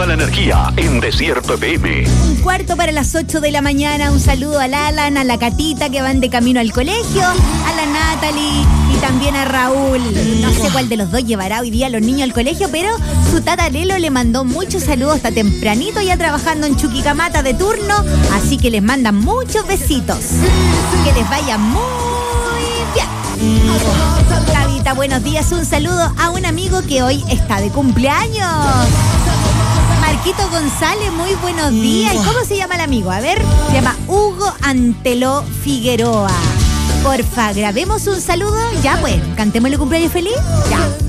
Toda la energía en Desierto FM. 7:15 de la mañana. Un saludo al Alan, a la Catita que van de camino al colegio, a la Natalie y también a Raúl. No sé cuál de los dos llevará hoy día a los niños al colegio, pero su tata Lelo le mandó muchos saludos hasta tempranito, ya trabajando en Chuquicamata de turno, así que les mandan muchos besitos. Que les vaya muy bien. Javita, buenos días. Un saludo a un amigo que hoy está de cumpleaños. Marquito González, muy buenos días. ¿Y cómo se llama el amigo? A ver, se llama Hugo Anteló Figueroa. Porfa, grabemos un saludo. Ya pues, cantemos el cumpleaños feliz. Ya.